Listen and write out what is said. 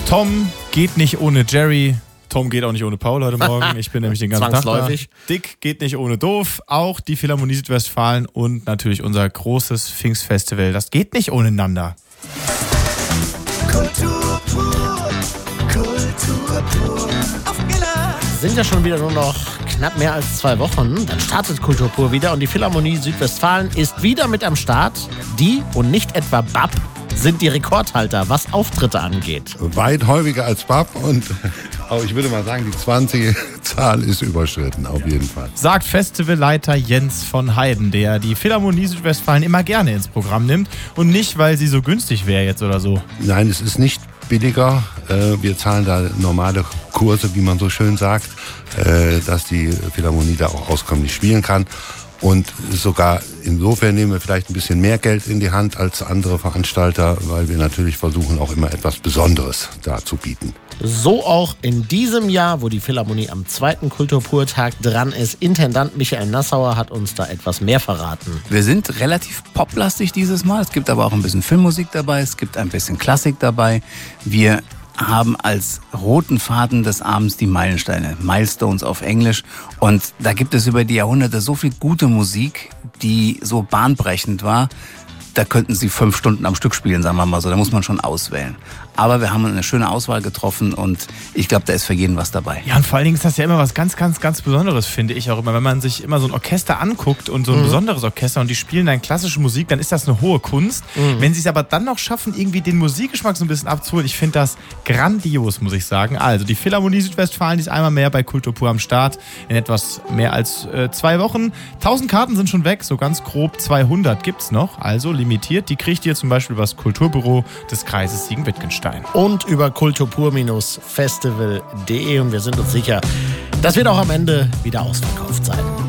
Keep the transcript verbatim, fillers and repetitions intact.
Tom geht nicht ohne Jerry. Tom geht auch nicht ohne Paul heute Morgen. Ich bin nämlich den ganzen Tag da. Dick geht nicht ohne Doof. Auch die Philharmonie Südwestfalen und natürlich unser großes Pfingstfestival. Das geht nicht ohne einander. Kultur pur, Kultur pur. Sind ja schon wieder nur noch knapp mehr als zwei Wochen. Dann startet Kultur pur wieder und die Philharmonie Südwestfalen ist wieder mit am Start. Die und nicht etwa B A P sind die Rekordhalter, was Auftritte angeht. Weit häufiger als B A P und auch ich würde mal sagen, die zwanzig-Zahl ist überschritten, auf jeden Fall. Sagt Festivalleiter Jens von Heiden, der die Philharmonie Südwestfalen immer gerne ins Programm nimmt und nicht, weil sie so günstig wäre jetzt oder so. Nein, es ist nicht billiger. Wir zahlen da normale Kurse, wie man so schön sagt, dass die Philharmonie da auch auskömmlich spielen kann. Und sogar insofern nehmen wir vielleicht ein bisschen mehr Geld in die Hand als andere Veranstalter, weil wir natürlich versuchen, auch immer etwas Besonderes da zu bieten. So auch in diesem Jahr, wo die Philharmonie am zweiten Kulturpur-Tag dran ist. Intendant Michael Nassauer hat uns da etwas mehr verraten. Wir sind relativ poplastig dieses Mal. Es gibt aber auch ein bisschen Filmmusik dabei, es gibt ein bisschen Klassik dabei. Wir haben als roten Faden des Abends die Meilensteine, Milestones auf Englisch. Und da gibt es über die Jahrhunderte so viel gute Musik, die so bahnbrechend war. Da könnten sie fünf Stunden am Stück spielen, sagen wir mal so. Da muss man schon auswählen. Aber wir haben eine schöne Auswahl getroffen und ich glaube, da ist für jeden was dabei. Ja, und vor allen Dingen ist das ja immer was ganz, ganz, ganz Besonderes, finde ich auch immer. Wenn man sich immer so ein Orchester anguckt und so ein mhm. besonderes Orchester und die spielen dann klassische Musik, dann ist das eine hohe Kunst. Mhm. Wenn sie es aber dann noch schaffen, irgendwie den Musikgeschmack so ein bisschen abzuholen, ich finde das grandios, muss ich sagen. Also die Philharmonie Südwestfalen, die ist einmal mehr bei Kultur pur am Start in etwas mehr als äh, zwei Wochen. tausend Karten sind schon weg, so ganz grob zweihundert gibt's noch, also limitiert. Die kriegt ihr zum Beispiel über das Kulturbüro des Kreises Siegen-Wittgenstein. Und über kulturpur Festival punkt de und wir sind uns sicher, das wird auch am Ende wieder ausverkauft sein.